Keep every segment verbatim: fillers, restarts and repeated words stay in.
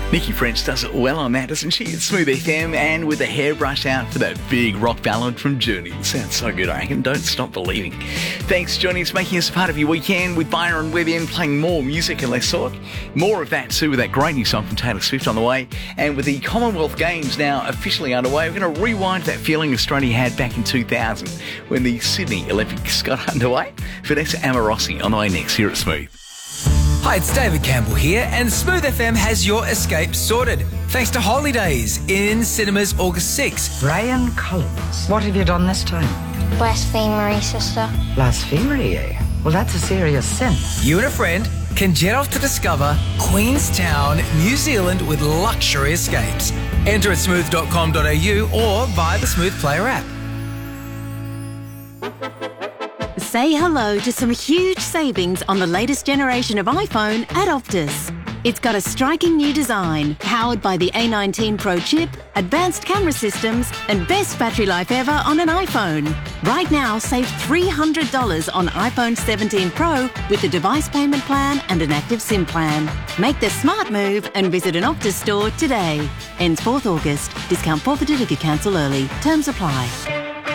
Nikki French does it well on that, doesn't she? It's Smooth F M, and with a hairbrush out for that big rock ballad from Journey. It sounds so good, I reckon. Don't stop believing. Thanks, Johnny, for making us a part of your weekend with Byron Within, playing more music and less talk. More of that too with that great new song from Taylor Swift on the way. And with the Commonwealth Games now officially underway, we're going to rewind that feeling Australia had back in two thousand when the Sydney Olympics got underway. Vanessa Amorosi on the way next here at Smooth. Hi, it's David Campbell here, and Smooth F M has your escape sorted. Thanks to Holidays in cinemas August sixth. Brian Collins, what have you done this time? Blasphemery, sister. Blasphemy, eh? Well, that's a serious sin. You and a friend can jet off to discover Queenstown, New Zealand with luxury escapes. Enter at smooth dot com dot a u or via the Smooth Player app. Say hello to some huge savings on the latest generation of iPhone at Optus. It's got a striking new design, powered by the A nineteen Pro chip, advanced camera systems, and best battery life ever on an iPhone. Right now, save three hundred dollars on iPhone seventeen Pro with the device payment plan and an active SIM plan. Make the smart move and visit an Optus store today. Ends fourth August. Discount forfeited if you cancel early. Terms apply.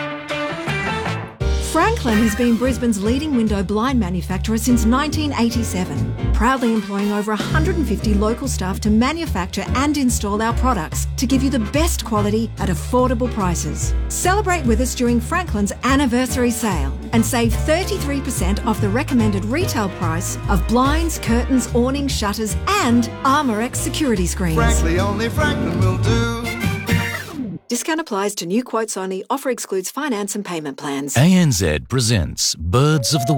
Franklin has been Brisbane's leading window blind manufacturer since nineteen eighty-seven, proudly employing over one hundred fifty local staff to manufacture and install our products to give you the best quality at affordable prices. Celebrate with us during Franklin's anniversary sale and save thirty-three percent off the recommended retail price of blinds, curtains, awnings, shutters and Armorex security screens. Frankly, only Franklin will do. Discount applies to new quotes only. Offer excludes finance and payment plans. A N Z presents Birds of the